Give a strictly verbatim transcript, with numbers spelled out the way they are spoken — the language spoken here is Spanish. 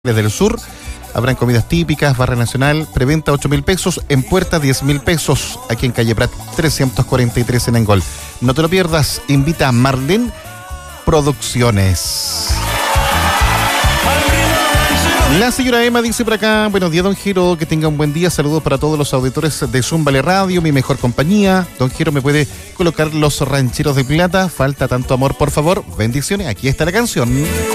del sur. Habrán comidas típicas, barra nacional, preventa ocho mil pesos, en puerta diez mil pesos, aquí en calle Prat trescientos cuarenta y tres en Angol. No te lo pierdas, invita a Marlene Producciones. La señora Emma dice por acá: buenos días, don Jero, que tenga un buen día, saludos para todos los auditores de Zumbale Radio, mi mejor compañía. Don Jero, ¿me puede colocar Los Rancheros de Plata? Falta tanto amor, por favor. Bendiciones, aquí está la canción.